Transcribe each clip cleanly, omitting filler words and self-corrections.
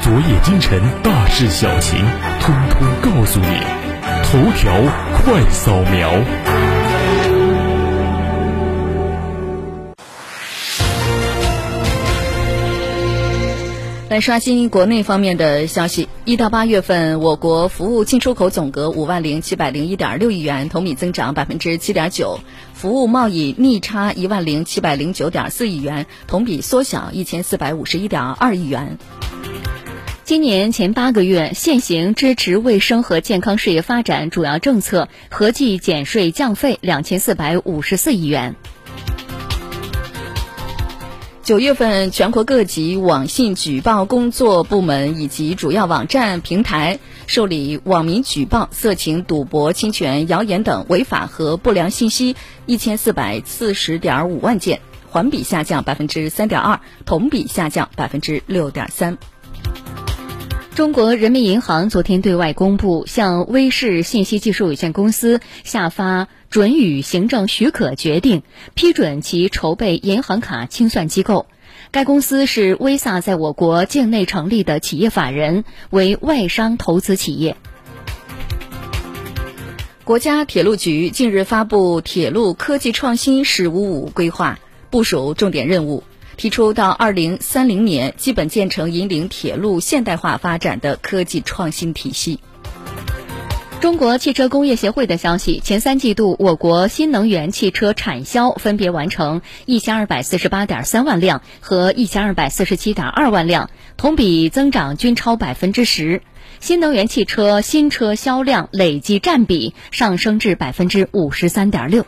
昨夜今晨大事小情，通通告诉你。头条快扫描。 来刷新国内方面的消息。1到8月份，我国服务进出口总额50701.6亿元，同比增长7.9%；服务贸易逆差10709.4亿元，同比缩小1451.2亿元。 今年前8个月，现行支持卫生和健康事业发展主要政策合计减税降费2454亿元。 9月份，全国各级网信举报工作部门以及主要网站平台受理网民举报色情、赌博、侵权、谣言等违法和不良信息1440.5万件，环比下降3.2%，同比下降6.3%。 中国人民银行昨天对外公布，向威视信息技术有限公司下发准予行政许可决定，批准其筹备银行卡清算机构。该公司是威萨在我国境内成立的企业法人，为外商投资企业。 国家铁路局近日发布铁路科技创新“十五五”规划，部署重点任务，提出到2030年基本建成引领铁路现代化发展的科技创新体系。 中国汽车工业协会的消息，前3季度我国新能源汽车产销分别完成1248.3万辆和1247.2万辆，同比增长均超10%。新能源汽车新车销量累计占比上升至53.6%。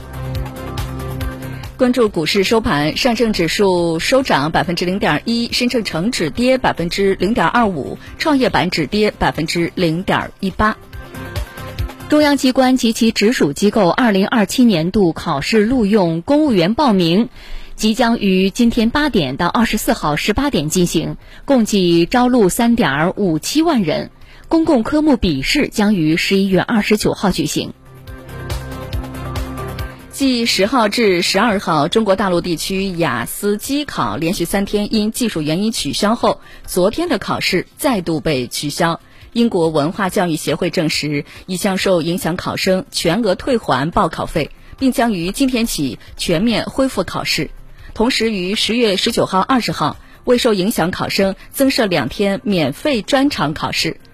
关注股市收盘，上证指数收涨0.1%，深证成指跌0.25%，创业板指跌0.18%。 中央机关及其直属机构2027年度考试录用公务员报名即将于今天8点到24号18点进行，共计招录3.57万人。公共科目笔试将于11月29号举行。 继10号至12号中国大陆地区雅思机考连续3天因技术原因取消后，昨天的考试再度被取消。英国文化教育协会证实，已向受影响考生全额退还报考费，并将于今天起全面恢复考试。同时于10月19号、20号为受影响考生增设2天免费专场考试，